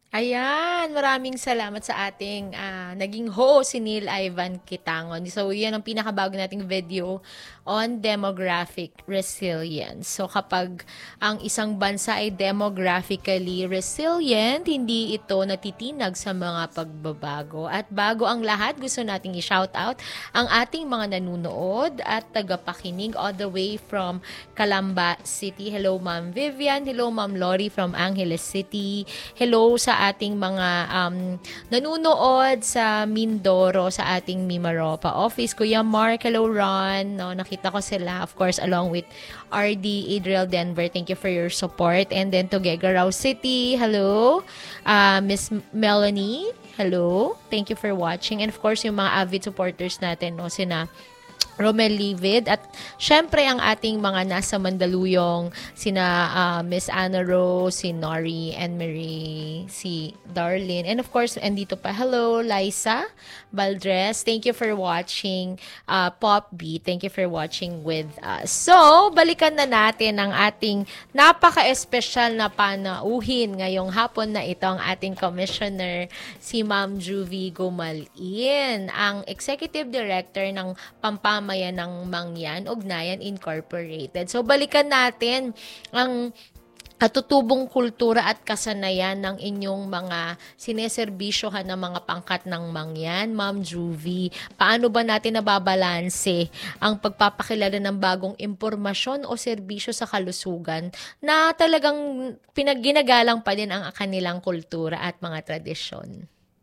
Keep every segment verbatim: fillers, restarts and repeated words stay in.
Ayan, maraming salamat sa ating ah, naging host, si Neil Ivan Kitangon. So, yan ang pinakabago nating video on demographic resilience. So, kapag ang isang bansa ay demographically resilient, hindi ito natitinag sa mga pagbabago. At bago ang lahat, gusto nating i-shout out ang ating mga nanunood at tagapakinig all the way from Calamba City. Hello, Ma'am Vivian. Hello, Ma'am Lori from Angeles City. Hello sa ating mga um, nanunood sa Mindoro, sa ating Mimaropa office. Kuya Mark, hello Ron. No, nakita ko sila, of course, along with R D, Adriel Denver. Thank you for your support. And then to Tuguegarao City, hello. Uh, Miss Melanie, hello. Thank you for watching. And of course, yung mga avid supporters natin, no, sina Romel Livid at syempre ang ating mga nasa Mandaluyong sina uh, Miss Anna Rose, si Nori and Marie, si Darlene, and of course andito pa, hello Liza Valdres, thank you for watching. uh, Pop B, thank you for watching with us. So balikan na natin ang ating napaka-espesyal na panauhin ngayong hapon na ito, ang ating commissioner si Ma'am Juvie Gumalin, ang Executive Director ng Pampamayanang Mangyan Ugnayan Incorporated. So balikan natin ang katutubong kultura at kasanayan ng inyong mga sineserbisyohan ng mga pangkat ng mangyan, Ma'am Juvie. Paano ba natin nababalanse ang pagpapakilala ng bagong impormasyon o serbisyo sa kalusugan na talagang pinagginagalang pa din ang kanilang kultura at mga tradisyon?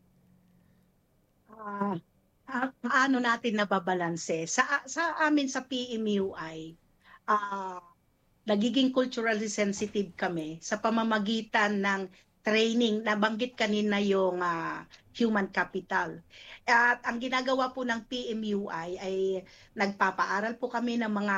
Ah, ah, paano natin nababalanse? Sa sa amin sa P M U I, ah, nagiging culturally sensitive kami sa pamamagitan ng training. Nabanggit kanina yung ah, human capital. At ang ginagawa po ng P M U I ay nagpapaaral po kami ng mga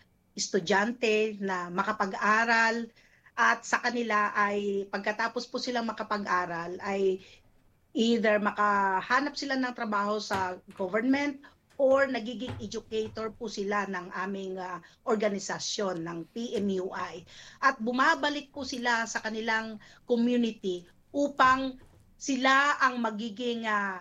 estudyante na makapag-aral, at sa kanila ay pagkatapos po silang makapag-aral ay either makahanap sila ng trabaho sa government or nagiging educator po sila ng aming uh, organisasyon ng P M U I. At bumabalik po sila sa kanilang community upang sila ang magiging uh,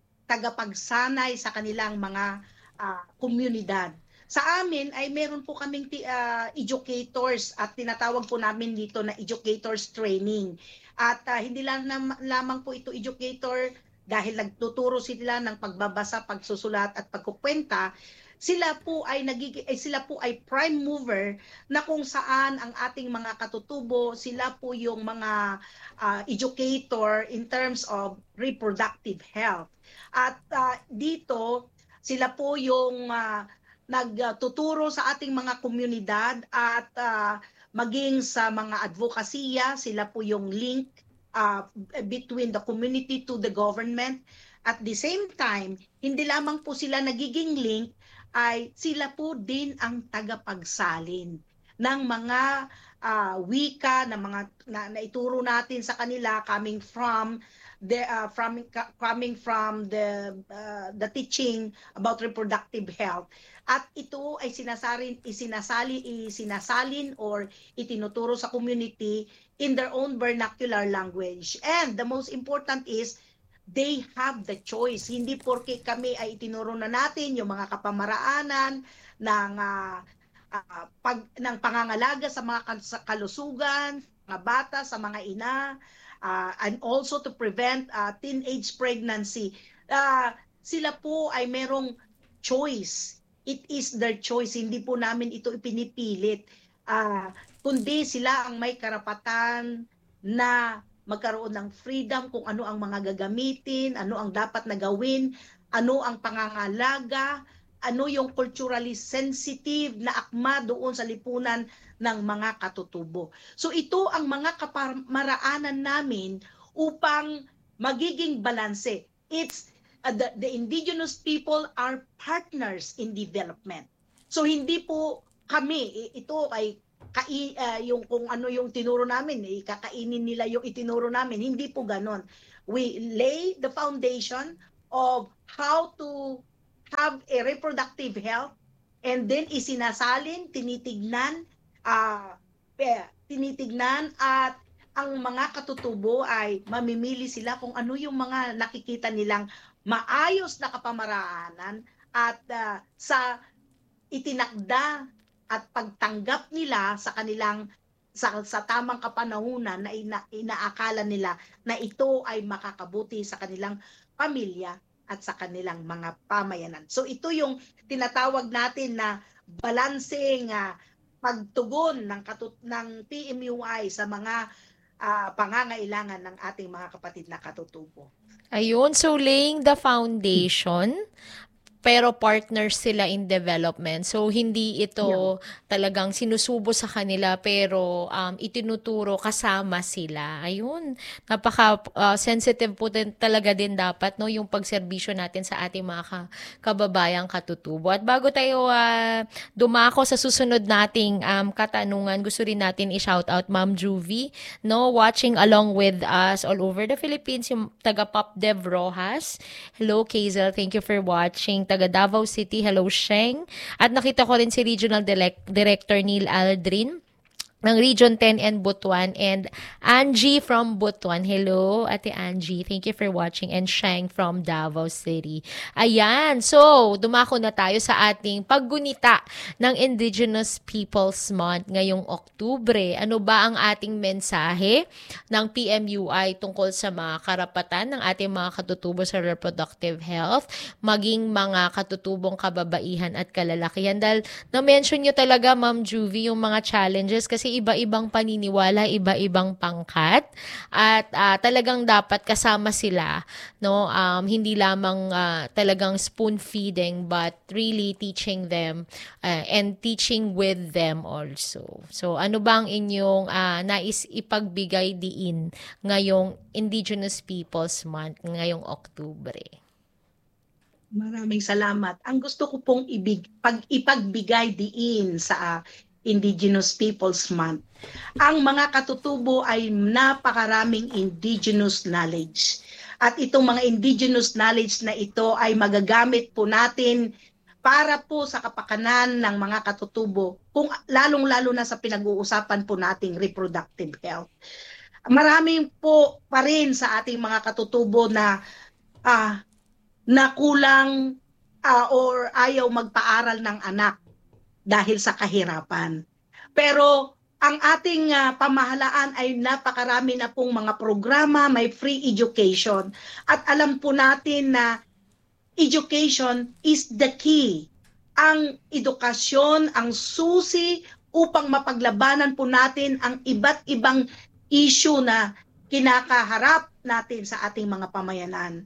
tagapagsanay sa kanilang mga uh, komunidad. Sa amin ay meron po kaming uh, educators, at tinatawag po namin dito na educators training. At uh, hindi lang na, lamang po ito educator dahil nagtuturo sila ng pagbabasa, pagsusulat at pagkukwenta. Sila po ay nagig eh, sila po ay prime mover na kung saan ang ating mga katutubo, sila po yung mga uh, educator in terms of reproductive health. At uh, dito sila po yung uh, nagtuturo sa ating mga komunidad, at uh, maging sa mga advokasya, sila po yung link uh, between the community to the government. At the same time, hindi lamang po sila nagiging link, ay sila po din ang tagapagsalin ng mga uh, wika na mga na, na ituro natin sa kanila, coming from the uh, from coming from the uh, the teaching about reproductive health. At ito ay sinasarin isinasali isinasalin or itinuturo sa community in their own vernacular language. And the most important is they have the choice. Hindi porke kami ay itinuro na natin yung mga kapamaraanan ng uh, uh, pag ng pangangalaga sa mga kalusugan, mga bata, sa mga ina, uh, and also to prevent uh, teenage pregnancy. Uh, sila po ay merong choice. It is their choice. Hindi po namin ito ipinipilit. Uh, kundi sila ang may karapatan na magkaroon ng freedom kung ano ang mga gagamitin, ano ang dapat na gawin, ano ang pangangalaga, ano yung culturally sensitive na akma doon sa lipunan ng mga katutubo. So ito ang mga kapamaraanan namin upang magiging balanse. It's uh, the, the indigenous people are partners in development. So hindi po kami, ito ay kai, uh, yung kung ano yung tinuro namin, eh, kakainin nila yung itinuro namin. Hindi po ganon. We lay the foundation of how to have a reproductive health, and then isinasalin, tinitignan, uh, tinitignan at ang mga katutubo ay mamimili sila kung ano yung mga nakikita nilang maayos na kapamaraanan at uh, sa itinakda at pagtanggap nila sa kanilang sa, sa tamang kapanahunan na ina, inaakala nila na ito ay makakabuti sa kanilang pamilya at sa kanilang mga pamayanan. So ito yung tinatawag natin na balancing uh, pagtugon ng katut ng P M U I sa mga uh, pangangailangan ng ating mga kapatid na katutubo. Ayun, so laying the foundation, pero partners sila in development. So, hindi ito yeah. talagang sinusubo sa kanila, pero um, itinuturo kasama sila. Ayun, napaka-sensitive uh, po din, talaga din dapat no, yung pagserbisyo natin sa ating mga ka- kababayang katutubo. At bago tayo uh, dumako sa susunod nating um, katanungan, gusto rin natin i-shout out Ma'am Juvie, no, watching along with us all over the Philippines, yung taga Pop Dev Rojas. Hello, Kazel. Thank you for watching. Taga Davao City. Hello, Sheng. At nakita ko rin si Regional Direct- Director Neil Aldrin ng Region ten and Butuan, and Angie from Butuan. Hello, Ate Angie. Thank you for watching. And Sheng from Davao City. Ayan. So, dumako na tayo sa ating paggunita ng Indigenous Peoples Month ngayong Oktubre. Ano ba ang ating mensahe ng P M U I tungkol sa mga karapatan ng ating mga katutubo sa reproductive health, maging mga katutubong kababaihan at kalalakihan? Dahil na-mention nyo talaga, Ma'am Juvie, yung mga challenges kasi iba-ibang paniniwala, iba-ibang pangkat, at uh, talagang dapat kasama sila, no, um, hindi lamang uh, talagang spoon feeding, but really teaching them uh, and teaching with them also. So ano bang inyong uh, nais ipagbigay diin ngayong Indigenous Peoples Month ngayong Oktubre? Maraming salamat. Ang gusto ko pong ibig, pag, ipagbigay diin sa uh, Indigenous Peoples Month, ang mga katutubo ay napakaraming indigenous knowledge. At itong mga indigenous knowledge na ito ay magagamit po natin para po sa kapakanan ng mga katutubo, kung lalong-lalo na sa pinag-uusapan po nating reproductive health. Maraming po pa rin sa ating mga katutubo na uh, na kulang uh, or ayaw magpaaral ng anak dahil sa kahirapan. Pero ang ating uh, pamahalaan ay napakarami na pong mga programa, may free education. At alam po natin na education is the key. Ang edukasyon, ang susi upang mapaglabanan po natin ang iba't ibang issue na kinakaharap natin sa ating mga pamayanan.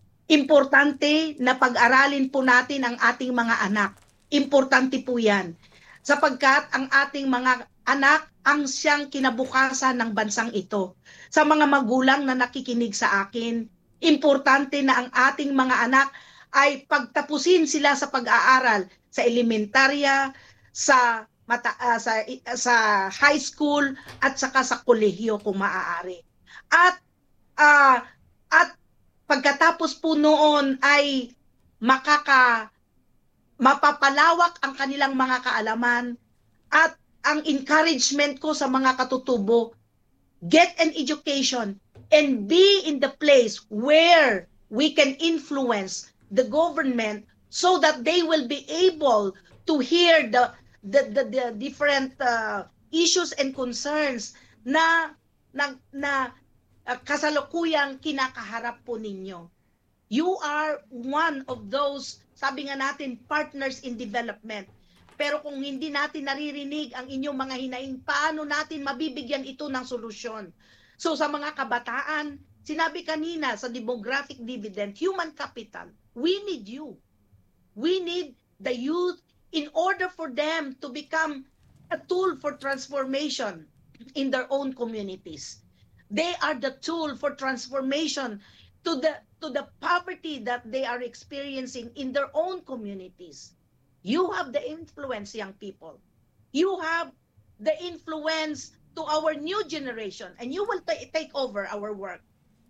Importante na pag-aralin po natin ang ating mga anak. Importante po yan. Sapagkat ang ating mga anak ang siyang kinabukasan ng bansang ito. Sa mga magulang na nakikinig sa akin, importante na ang ating mga anak ay pagtapusin sila sa pag-aaral sa elementarya, sa mata, uh, sa sa high school at saka sa kolehiyo kung maaari. At uh, at pagkatapos po noon ay makaka mapapalawak ang kanilang mga kaalaman. At ang encouragement ko sa mga katutubo, get an education and be in the place where we can influence the government so that they will be able to hear the the the, the different uh, issues and concerns na na, na uh, kasalukuyang kinakaharap po ninyo. You are one of those, sabi nga natin, partners in development. Pero kung hindi natin naririnig ang inyong mga hinaing, paano natin mabibigyan ito ng solusyon? So sa mga kabataan, sinabi kanina sa demographic dividend, human capital, we need you. We need the youth in order for them to become a tool for transformation in their own communities. They are the tool for transformation to the to the poverty that they are experiencing in their own communities. You have the influence, young people. You have the influence to our new generation, and you will t- take over our work.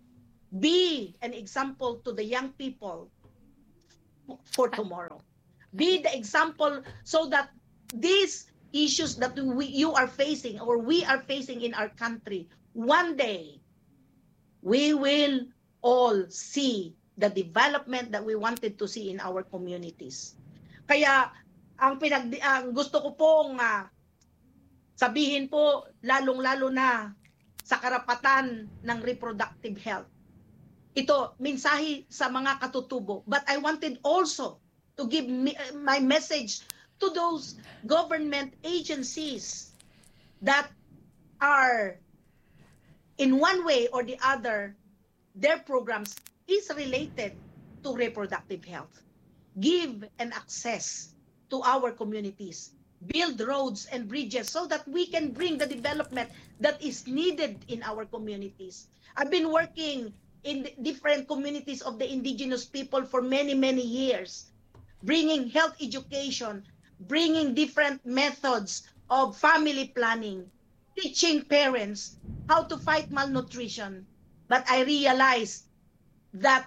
Be an example to the young people for tomorrow. Be the example so that these issues that we, you are facing or we are facing in our country one day, we will all see the development that we wanted to see in our communities. Kaya, ang, pinag, ang gusto ko pong uh, sabihin po, lalong-lalo na sa karapatan ng reproductive health. Ito, mensahe sa mga katutubo. But I wanted also to give me, my message to those government agencies that are, in one way or the other, their programs is related to reproductive health. Give and access to our communities. Build roads and bridges so that we can bring the development that is needed in our communities. I've been working in different communities of the indigenous people for many, many years, bringing health education, bringing different methods of family planning, teaching parents how to fight malnutrition. But I realized that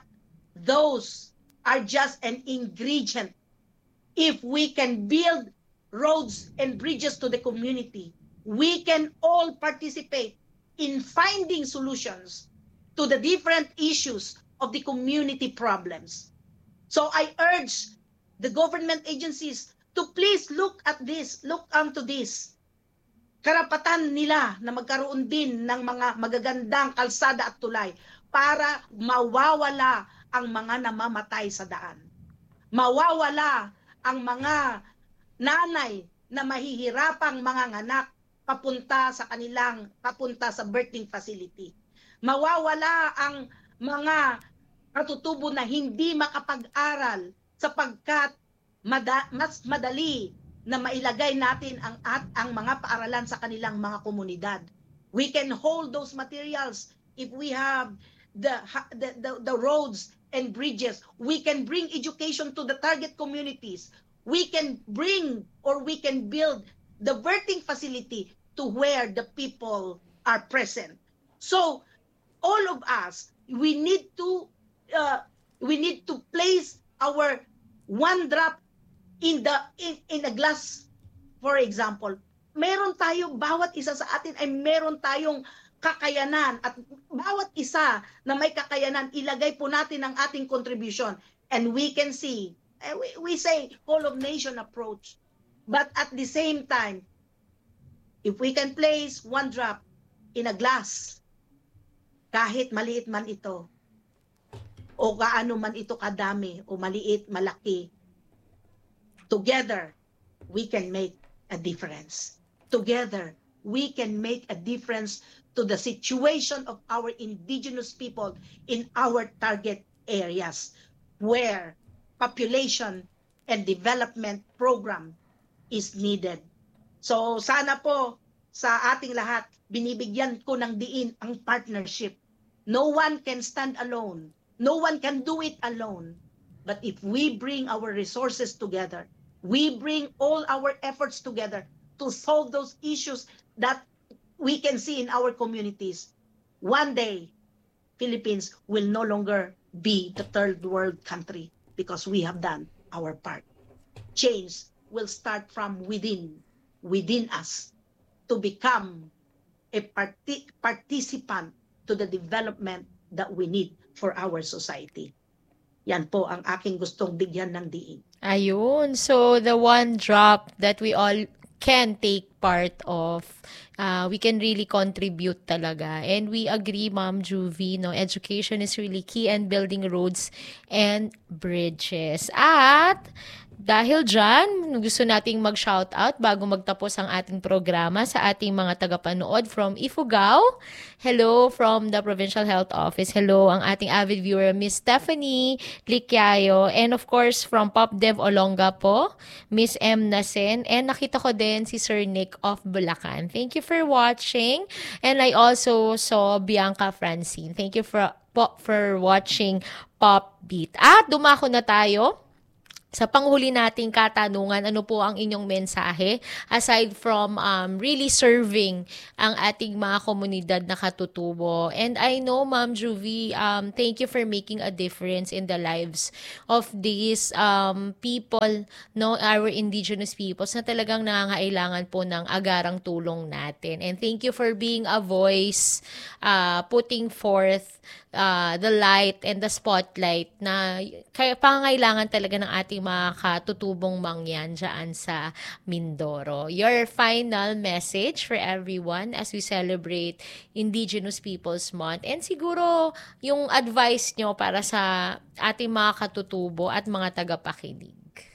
those are just an ingredient. If we can build roads and bridges to the community, we can all participate in finding solutions to the different issues of the community problems. So I urge the government agencies to please look at this, look onto this. Karapatan nila na magkaroon din ng mga magagandang kalsada at tulay para mawawala ang mga namamatay sa daan. Mawawala ang mga nanay na mahihirapang mga anak papunta sa kanilang, papunta sa birthing facility. Mawawala ang mga katutubo na hindi makapag-aral sapagkat mada, mas madali na mailagay natin ang, at, ang mga paaralan sa kanilang mga komunidad. We can hold those materials if we have the, the, the, the roads and bridges. We can bring education to the target communities. We can bring or we can build the birthing facility to where the people are present. So all of us, we need to uh, we need to place our one drop in the in, in a glass. For example, meron tayo, bawat isa sa atin ay meron tayong kakayanan, at bawat isa na may kakayanan, ilagay po natin ang ating contribution, and we can see. We, we say whole of nation approach, but at the same time, if we can place one drop in a glass, kahit maliit man ito, o kaano man ito kadami, o maliit, malaki, together, we can make a difference. Together, we can make a difference to the situation of our indigenous people in our target areas, where population and development program is needed. So sana po sa ating lahat, binibigyan ko ng diin ang partnership. No one can stand alone. No one can do it alone. But if we bring our resources together, we bring all our efforts together to solve those issues that we can see in our communities, one day, Philippines will no longer be the third world country, because we have done our part. Change will start from within, within us, to become a parti- participant to the development that we need for our society. Yan po ang aking gustong bigyan ng diin. Ayun. So, the one drop that we all can take part of, uh, we can really contribute talaga. And we agree, Ma'am Juvie, no, education is really key, and building roads and bridges. At dahil dyan, gusto nating mag-shoutout bago magtapos ang ating programa sa ating mga tagapanood from Ifugao. Hello from the Provincial Health Office. Hello ang ating avid viewer, Miss Stephanie Licyayo. And of course, from PopDev Olonga po, Miss M. Nasen. And nakita ko din si Sir Nick of Bulacan. Thank you for watching. And I also saw Bianca Francine. Thank you for, po, for watching Pop Beat. At dumako na tayo Sa panghuli nating katanungan, ano po ang inyong mensahe aside from um, really serving ang ating mga komunidad na katutubo? And I know, Ma'am Juvie, um, thank you for making a difference in the lives of these um, people, no, our indigenous peoples na talagang nangangailangan po ng agarang tulong natin. And thank you for being a voice, uh, putting forth uh, the light and the spotlight na kaya pangangailangan talaga ng ating mga katutubong mangyan dyan sa Mindoro. Your final message for everyone as we celebrate Indigenous Peoples Month, and siguro yung advice nyo para sa ating mga katutubo at mga tagapakinig.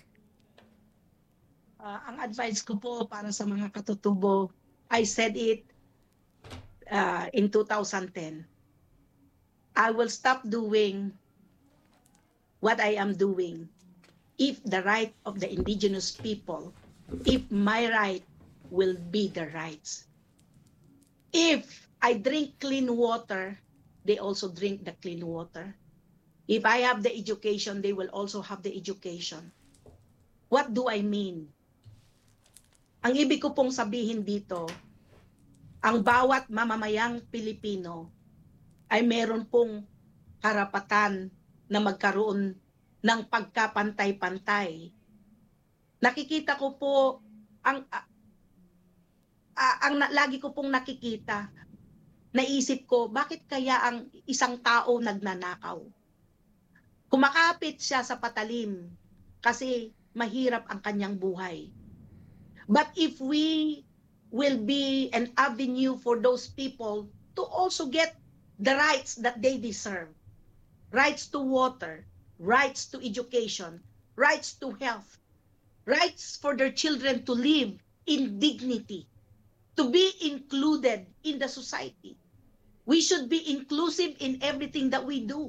Uh, ang advice ko po para sa mga katutubo, I said it uh, in two thousand ten. I will stop doing what I am doing if the right of the indigenous people, if my right will be their rights. If I drink clean water, they also drink the clean water. If I have the education, they will also have the education. What do I mean? Ang ibig ko pong sabihin dito, ang bawat mamamayang Pilipino ay meron pong karapatan na magkaroon ng pagkapantay-pantay. Nakikita ko po, ang, uh, uh, ang na, lagi ko pong nakikita, naisip ko, bakit kaya ang isang tao nagnanakaw? Kumakapit siya sa patalim kasi mahirap ang kanyang buhay. But if we will be an avenue for those people to also get the rights that they deserve, rights to water, rights to education, rights to health, rights for their children to live in dignity, to be included in the society. We should be inclusive in everything that we do.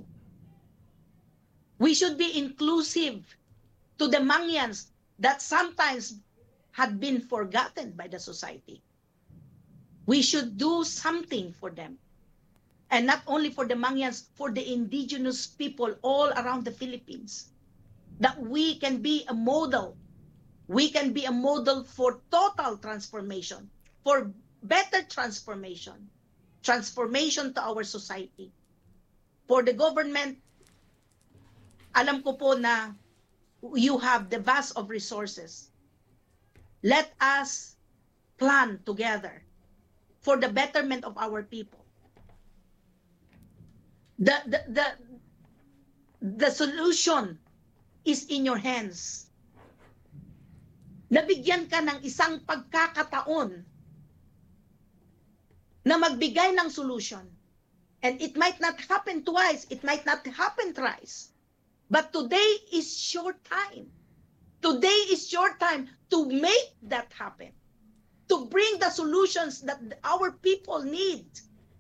We should be inclusive to the Mangyans that sometimes had been forgotten by the society. We should do something for them. And not only for the Mangyans, for the indigenous people all around the Philippines. That we can be a model. We can be a model for total transformation, for better transformation, transformation to our society. For the government, alam ko po na you have the vast of resources. Let us plan together for the betterment of our people. The, the, the, the solution is in your hands. Nabigyan ka ng isang pagkakataon na magbigay ng solution. And it might not happen twice, it might not happen thrice. But today is your time. Today is your time to make that happen. To bring the solutions that our people need.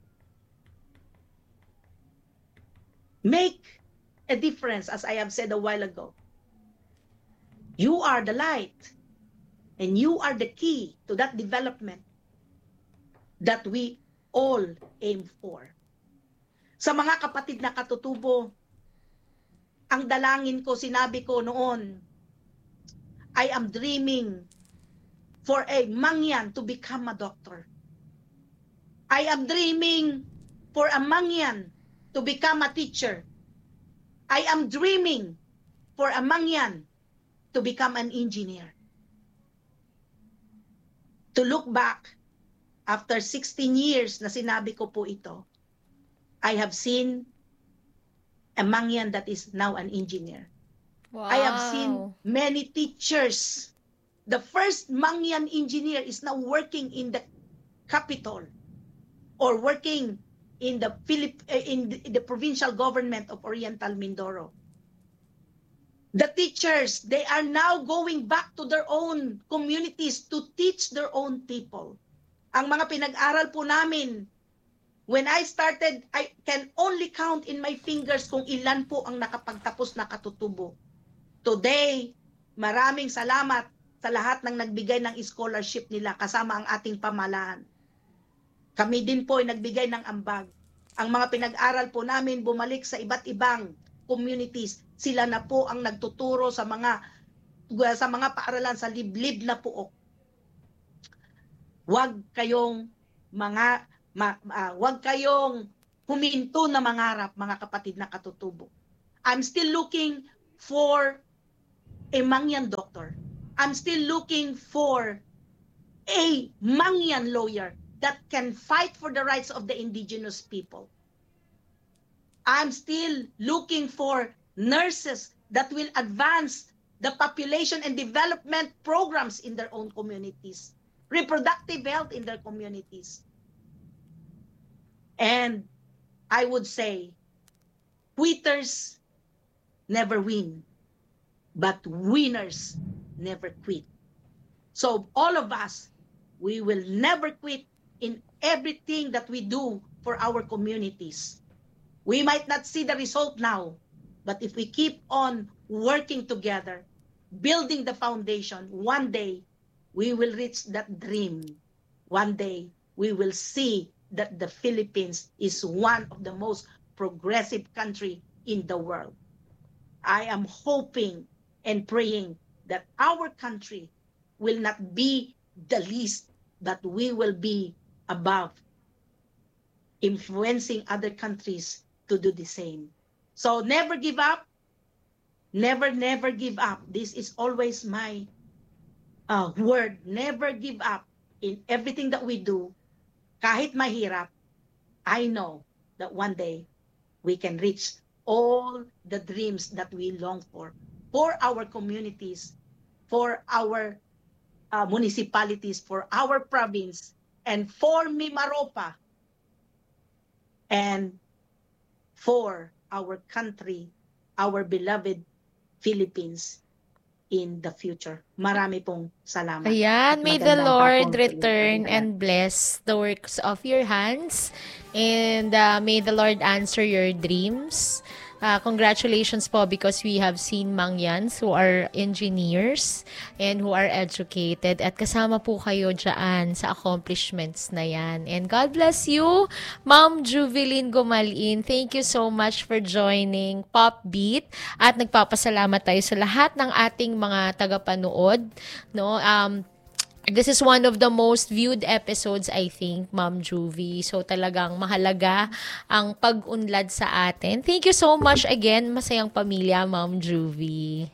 Make a difference, as I have said a while ago. You are the light, and you are the key to that development that we all aim for. Sa mga kapatid na katutubo, ang dalangin ko, sinabi ko noon, I am dreaming for a Mangyan to become a doctor. I am dreaming for a Mangyan to become a teacher. I am dreaming for a Mangyan to become an engineer. To look back, after sixteen years na sinabi ko po ito, I have seen a Mangyan that is now an engineer. Wow. I have seen many teachers. The first Mangyan engineer is now working in the capital or working in the Philip in the, the provincial government of Oriental Mindoro. The teachers, they are now going back to their own communities to teach their own people. Ang mga pinag-aral po namin, when I started, I can only count in my fingers kung ilan po ang nakapagtapos na katutubo. Today, maraming salamat sa lahat ng nagbigay ng scholarship nila kasama ang ating pamahalaan. Kami din po ay nagbigay ng ambag. Ang mga pinag-aral po namin bumalik sa iba't ibang communities. Sila na po ang nagtuturo sa mga sa mga paaralan sa liblib na puok, huwag kayong mga ma, uh, huwag kayong huminto na mangarap, mga kapatid na katutubo. I'm still looking for a Mangyan doctor. I'm still looking for a Mangyan lawyer that can fight for the rights of the indigenous people. I'm still looking for nurses that will advance the population and development programs in their own communities, reproductive health in their communities. And I would say, quitters never win, but winners never quit. So all of us, we will never quit in everything that we do for our communities. We might not see the result now, but if we keep on working together, building the foundation, one day we will reach that dream. One day we will see that the Philippines is one of the most progressive country in the world. I am hoping and praying that our country will not be the least, but we will be above, influencing other countries to do the same. So never give up. Never, never give up. This is always my uh, word. Never give up in everything that we do. Kahit mahirap, I know that one day we can reach all the dreams that we long for, for our communities, for our uh, municipalities, for our province, and for Mimaropa, and for our country, our beloved Philippines in the future. Marami pong salamat. Ayan, may the Magandang Lord hapon. return and bless the works of your hands, and uh, may the Lord answer your dreams. Uh, congratulations po, because we have seen Mangyans who are engineers and who are educated, at kasama po kayo dyan sa accomplishments na yan. And God bless you, Ma'am Juveline Gumalin. Thank you so much for joining Pop Beat, at nagpapasalamat tayo sa lahat ng ating mga tagapanood, no? Um, This is one of the most viewed episodes, I think, Ma'am Juvie. So talagang mahalaga ang pag-unlad sa atin. Thank you so much again, Masayang Pamilya, Ma'am Juvie.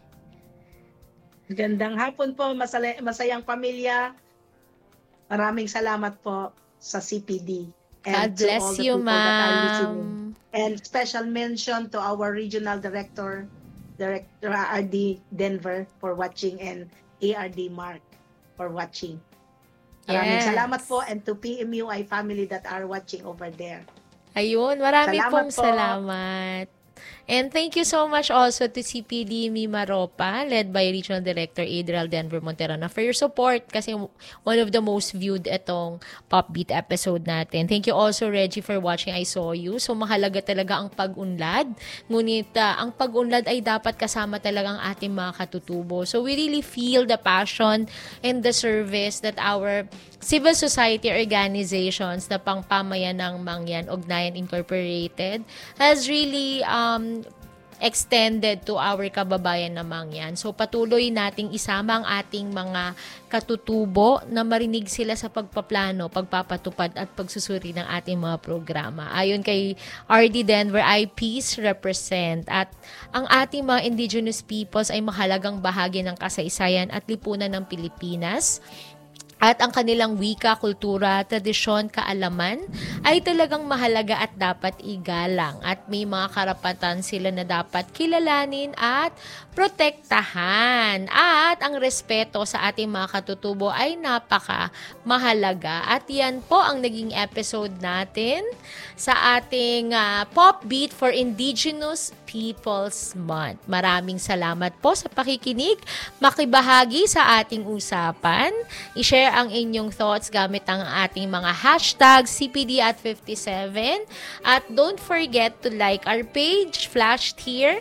Gandang hapon po, masala- Masayang Pamilya. Maraming salamat po sa C P D. God bless you, ma'am. And special mention to our regional director, Director A R D Denver, for watching, and A R D Mark for watching. Maraming Yes. salamat po, and to P M U I family that are watching over there. Ayun, marami Salamat pong po. salamat. And thank you so much also to C P D Mimaropa, led by Regional Director Adriel Denver Monterana, for your support, kasi one of the most viewed itong Pop Beat episode natin. Thank you also, Reggie, for watching I Saw You. So mahalaga talaga ang pag-unlad. Ngunit uh, ang pag-unlad ay dapat kasama talaga ang ating mga katutubo. So we really feel the passion and the service that our civil society organizations na pangpamayan ng Mangyan Ugnayan Incorporated has really um, extended to our kababayan na Mangyan. So patuloy nating isama ang ating mga katutubo na marinig sila sa pagpaplano, pagpapatupad at pagsusuri ng ating mga programa. Ayon kay R D Denver, I Peace represent, at ang ating mga indigenous peoples ay mahalagang bahagi ng kasaysayan at lipunan ng Pilipinas. At ang kanilang wika, kultura, tradisyon, kaalaman ay talagang mahalaga at dapat igalang. At may mga karapatan sila na dapat kilalanin at protektahan. At ang respeto sa ating mga katutubo ay napaka mahalaga. At yan po ang naging episode natin sa ating uh, Pop Beat for Indigenous Peoples Month. Maraming salamat po sa pakikinig. Makibahagi sa ating usapan. I-share ang inyong thoughts gamit ang ating mga hashtag C P D at fifty-seven. At don't forget to like our page flashed here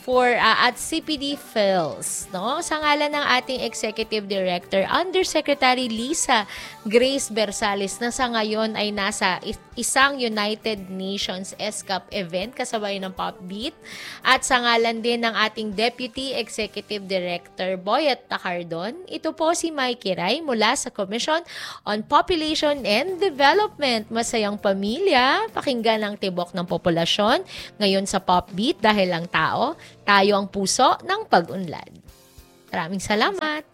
for uh, at C P D Phils, no? Sa ngalan ng ating Executive Director, Undersecretary Lisa Grace Bersales, na sa ngayon ay nasa isang United Nations S C A P event kasabay ng PopBeat, at sa ngalan din ng ating Deputy Executive Director Boyet Tacardon, ito po si Mikey Ray mula sa Commission on Population and Development. Masayang pamilya, pakinggan ang tibok ng populasyon ngayon sa PopBeat dahil ang tao, tayo ang puso ng pag-unlad. Maraming salamat!